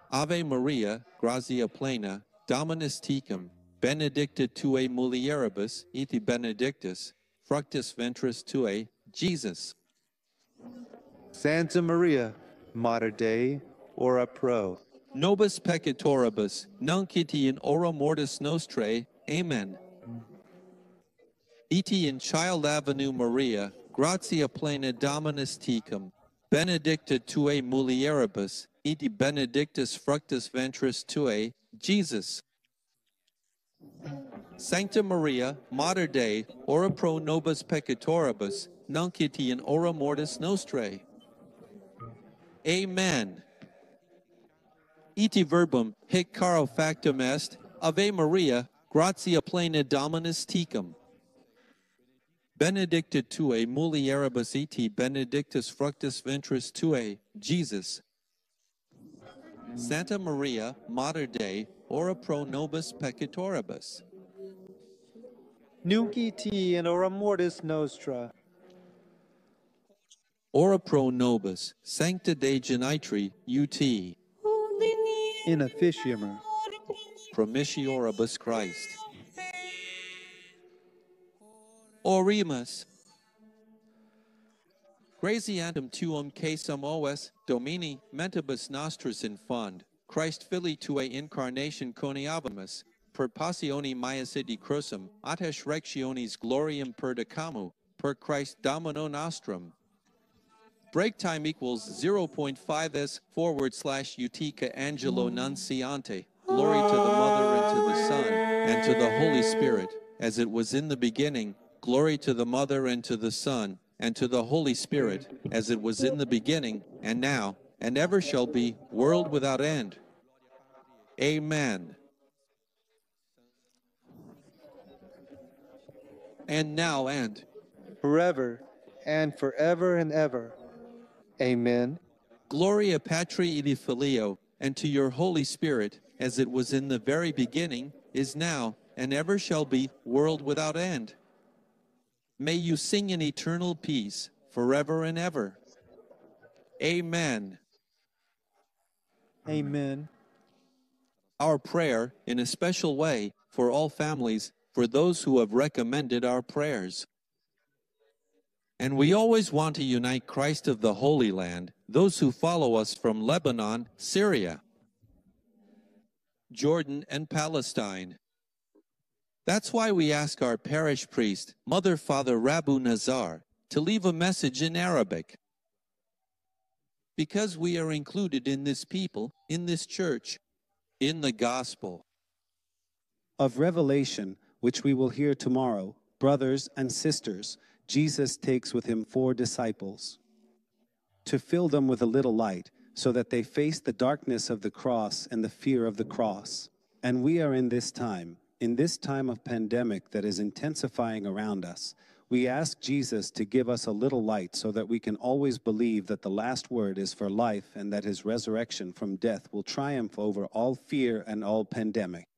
Ave Maria, gratia plena, Dominus tecum, benedicta tue mulieribus, et benedictus, fructus ventris tue, Jesus. Santa Maria, Mater Dei, ora pro Nobis peccatoribus, nunc et in hora mortis nostrae. Amen. Et in Child Avenue Maria, gratia plena Dominus tecum, benedicta tue mulieribus, et benedictus fructus ventris tue, Jesus. Sancta Maria, Mater Dei, ora pro nobis peccatoribus, nunc et in hora mortis nostrae. Amen. Iti verbum hic caro factum est, Ave Maria, gratia plena Dominus tecum. Benedicta tue mulieribus et benedictus fructus ventris tue, Jesus. Santa Maria, Mater Dei, ora pro nobis peccatoribus. Nunc et in hora mortis nostra. Ora pro nobis, sancta Dei genitri, ut. In officium. Promissionibus Christ. Oremus. Gratiantem tuum casum os, Domini, mentibus nostris infund, Christ Filii tuae incarnation coniavimus, per passione maius et crucem, attes rectionis gloriam perdicamu, per Christ Domino nostrum. Break time equals 0.5s/Utica Angelo Nunciante. Glory to the Mother, and to the Son, and to the Holy Spirit, as it was in the beginning. Glory to the Mother, and to the Son, and to the Holy Spirit, as it was in the beginning, and now, and ever shall be, world without end. Amen. And now and Forever and forever and ever. Amen. Gloria Patri et Filio, and to your Holy Spirit, as it was in the very beginning, is now, and ever shall be, world without end. May you sing in eternal peace, forever and ever. Amen. Amen. Our prayer, in a special way, for all families, for those who have recommended our prayers. And we always want to unite Christ of the Holy Land, those who follow us from Lebanon, Syria, Jordan, and Palestine. That's why we ask our parish priest, Mother Father Rabu Nazar, to leave a message in Arabic. Because we are included in this people, in this church, in the gospel of Revelation, which we will hear tomorrow, brothers and sisters, Jesus takes with him 4 disciples to fill them with a little light, so that they face the darkness of the cross and the fear of the cross. And we are in this time of pandemic that is intensifying around us. We ask Jesus to give us a little light so that we can always believe that the last word is for life and that his resurrection from death will triumph over all fear and all pandemic.